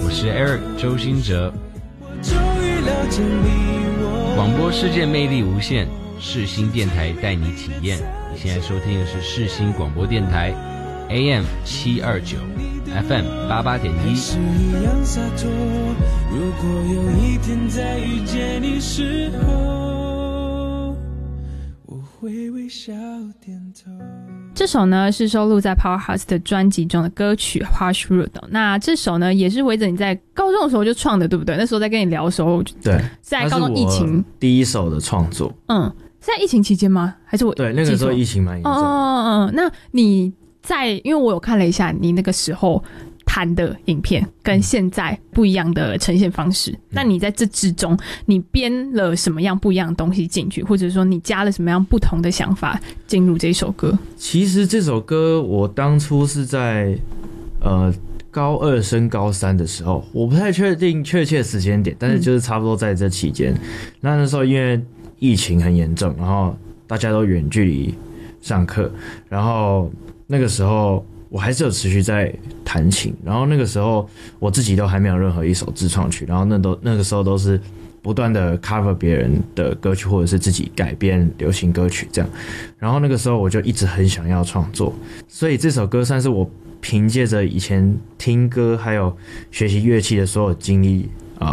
我是 Eric 周兴哲。广播世界魅力无限，世新电台带你体验。你现在收听的是世新广播电台 AM 729 FM 88.1。是一样洒脱，如果有一天再遇见你时候，我会微笑点头。这首呢是收录在 Powerhouse 的专辑中的歌曲 Hush Road。 那这首呢也是维泽你在高中的时候就创的，对不对？那时候在跟你聊的时候， 对， 是在高中疫情第一首的创作。 是在疫情期间吗？还是我对，那个时候疫情蛮严重。 那你在，因为我有看了一下你那个时候弹的影片跟现在不一样的呈现方式，那你在这之中你编了什么样不一样的东西进去，或者说你加了什么样不同的想法进入这首歌？ 其实这首歌我当初是在高2升高3的时候，我不太确定确切时间点，但是就是差不多在这期间。那时候因为疫情很严重，然后大家都远距离上课，然后那个时候我还是有持续在弹琴，然后那个时候我自己都还没有任何一首自创曲，然后那个时候都是不断的 cover 别人的歌曲，或者是自己改编流行歌曲这样。然后那个时候我就一直很想要创作，所以这首歌算是我凭借着以前听歌还有学习乐器的所有经历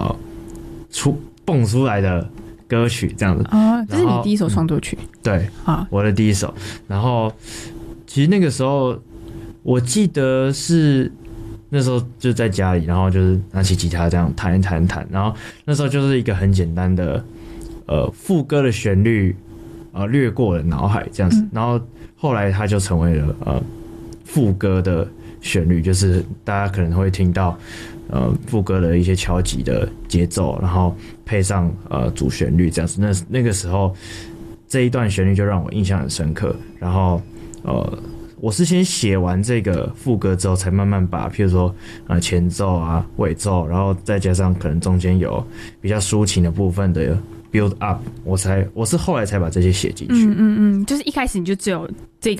蹦出来的歌曲这样子。 这是你第一首创作曲？ 对，我的第一首。然后其实那个时候我记得是那时候就在家里，然后就是拿起吉他这样弹一弹，然后那时候就是一个很简单的副歌的旋律掠过了脑海这样子，然后后来它就成为了副歌的旋律，就是大家可能会听到副歌的一些敲击的节奏，然后配上主旋律这样子。那个时候这一段旋律就让我印象很深刻，然后我是先写完这个副歌之后，才慢慢把譬如说前奏啊、尾奏，然后再加上可能中间有比较抒情的部分的 build up， 我是后来才把这些写进去。 就是一开始你就只有这个